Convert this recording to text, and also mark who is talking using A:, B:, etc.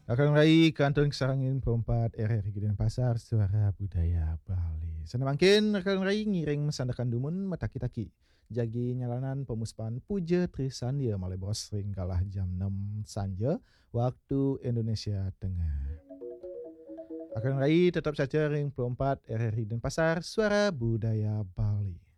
A: Akan Rai Kantor Sarangin Perempat RRI Denpasar Suara Budaya Bali. Sana mangkin akan Rai ngiring sandakan dumun mataki-taki. Jagi nyalanan pemuspan puja Trisandia malai bos ring kalah jam 6 sanja waktu Indonesia Tengah. Akan Rai tetap saja ring Perempat RRI Denpasar Suara Budaya Bali.